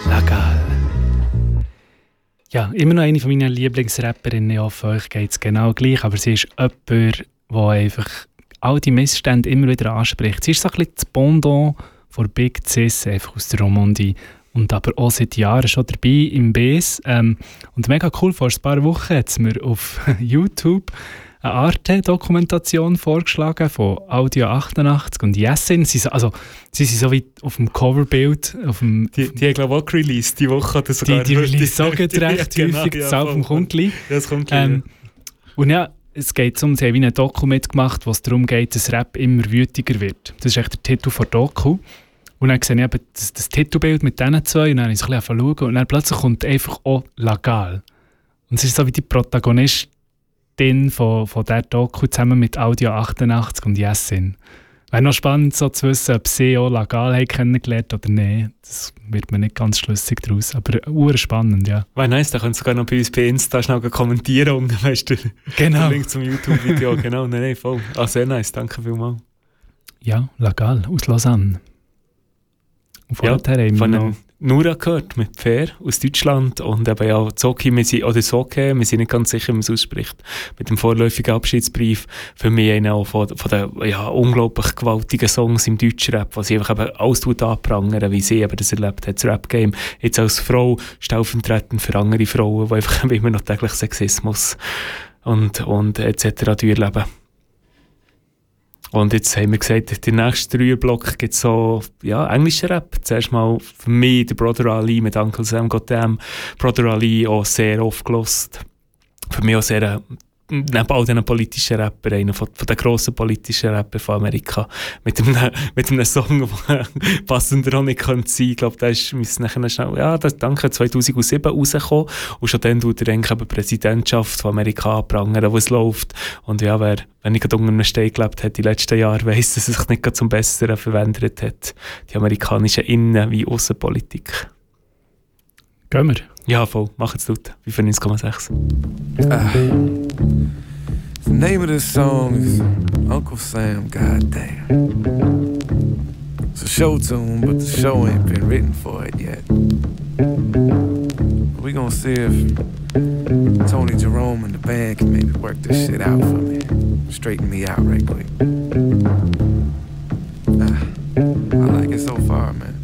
Lagal. Ja, immer noch eine von meinen Lieblingsrapperinnen. Ja, für euch geht es genau gleich, aber sie ist jemand, der einfach all die Missstände immer wieder anspricht. Sie ist so ein bisschen das Pendant von Big Sis, einfach aus der Romandie. Und aber auch seit Jahren schon dabei im Bass. Und mega cool, vor ein paar Wochen hat es mir auf YouTube eine Arte-Dokumentation vorgeschlagen von Audio 88 und Jessin. Sie sind so wie auf dem Coverbild. Die haben, glaube ich, auch released die Woche. Oder sogar die release auch recht häufig, das Album kommt gleich. Ja, das kommt gleich. Und ja, es geht um, sie haben wie ein Doku mitgemacht, wo es darum geht, dass Rap immer wütiger wird. Das ist echt der Titel der Doku. Und dann sehe ich eben das Titelbild mit diesen zwei und dann habe ich so ein bisschen schauen und dann plötzlich kommt einfach auch Lagal. Und es ist so wie die Protagonistin von dieser Doku zusammen mit Audio 88 und Jessin. Wäre noch spannend so zu wissen, ob sie auch Lagal haben kennengelernt oder nicht. Das wird mir nicht ganz schlüssig daraus, aber urspannend, ja. Wäre nice, da könnt ihr sogar noch bei uns bei Insta schnell kommentieren, weißt du? Genau. Den Link zum YouTube-Video, genau, nein, voll. Ah, sehr nice, danke vielmals. Ja, Lagal aus Lausanne. Und vorher haben wir noch Nura gehört mit Fair aus Deutschland und eben ja Zoki, wir sind nicht ganz sicher, wie man es ausspricht, mit dem vorläufigen Abschiedsbrief. Für mich einer auch von den unglaublich gewaltigen Songs im Deutschrap, was sie einfach eben alles anprangern, wie sie eben das erlebt hat, das Rap-Game. Jetzt als Frau stellvertretend für andere Frauen, die einfach immer noch täglich Sexismus und etc. durchleben. Und jetzt haben wir gesagt, den nächsten 3 Block gibt es so, englischen Rap. Zuerst mal für mich der Brother Ali mit Uncle Sam Goddam. Brother Ali auch sehr oft gelost. Für mich auch sehr, neben all diesen politischen Rappern, einer von den grossen politischen Rappern von Amerika. Mit einem Song, der passender auch nicht könnte sein. Ich glaube, der ist nachher schnell, 2007 rausgekommen. Und schon dann tut er eigentlich die Präsidentschaft von Amerika anprangern, wo es läuft. Und ja, wer nicht gerade unter einem Stein gelebt hat die letzten Jahre, weiss, dass es sich nicht gerade zum Besseren verwendet hat. Die amerikanische Innen- wie Aussenpolitik. Gehen wir? Ja, voll. Macht's gut. 95,6. The name of this song is Uncle Sam, goddamn. It's a show tune, but the show ain't been written for it yet. We gonna see if Tony Jerome and the band can maybe work this shit out for me. Straighten me out right quick. I like it so far, man.